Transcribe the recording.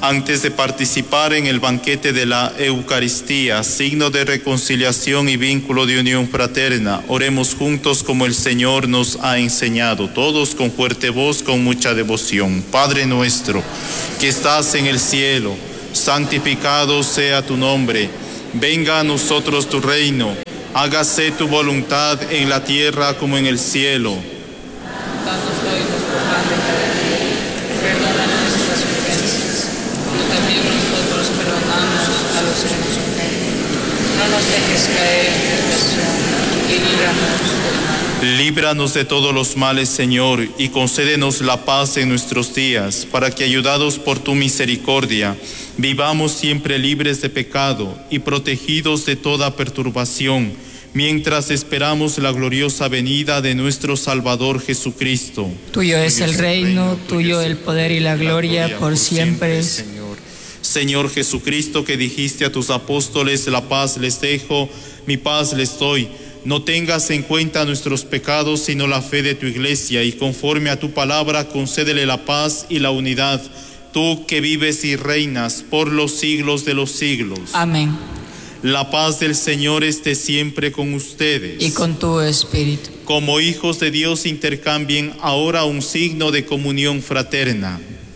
Antes de participar en el banquete de la Eucaristía, signo de reconciliación y vínculo de unión fraterna, oremos juntos como el Señor nos ha enseñado, todos con fuerte voz, con mucha devoción. Padre nuestro, que estás en el cielo, santificado sea tu nombre. Venga a nosotros tu reino. Hágase tu voluntad en la tierra como en el cielo. Danos hoy nuestro pan de cada día. Perdona nuestras ofensas, como también nosotros perdonamos a los que nos ofenden. No nos dejes caer en tentación y líbranos del mal. Líbranos de todos los males, Señor, y concédenos la paz en nuestros días, para que, ayudados por tu misericordia, vivamos siempre libres de pecado y protegidos de toda perturbación, mientras esperamos la gloriosa venida de nuestro Salvador Jesucristo. Tuyo es el reino, tuyo el poder y la gloria por siempre. Señor. Señor Jesucristo, que dijiste a tus apóstoles, la paz les dejo, mi paz les doy. No tengas en cuenta nuestros pecados, sino la fe de tu iglesia, y conforme a tu palabra, concédele la paz y la unidad, tú que vives y reinas por los siglos de los siglos. Amén. La paz del Señor esté siempre con ustedes. Y con tu espíritu. Como hijos de Dios, intercambien ahora un signo de comunión fraterna.